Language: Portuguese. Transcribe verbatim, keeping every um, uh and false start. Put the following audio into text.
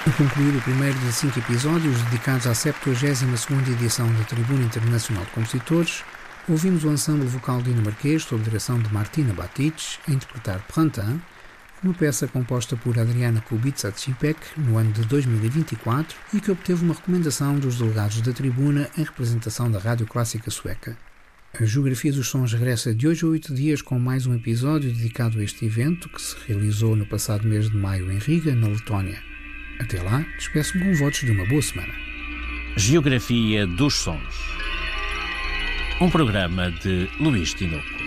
E concluir o primeiro de cinco episódios dedicados à septuagésima segunda edição da Tribuna Internacional de Compositores, ouvimos o ensemble vocal dinamarquês, sob direção de Martina Batic, a interpretar Printemps, uma peça composta por Adriana Kubica-Cipek no ano de dois mil e vinte e quatro e que obteve uma recomendação dos delegados da Tribuna em representação da Rádio Clássica Sueca. A Geografia dos Sons regressa de hoje a oito dias com mais um episódio dedicado a este evento que se realizou no passado mês de maio em Riga, na Letónia. Até lá, despeço-me com votos de uma boa semana. Geografia dos Sons. Um programa de Luís Tinoco.